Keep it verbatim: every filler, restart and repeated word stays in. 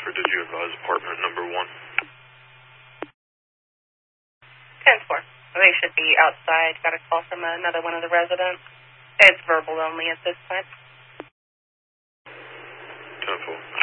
transfer. Did you advise apartment number one? ten four. They should be outside. Got a call from another one of the residents. It's verbal only at this time. ten four.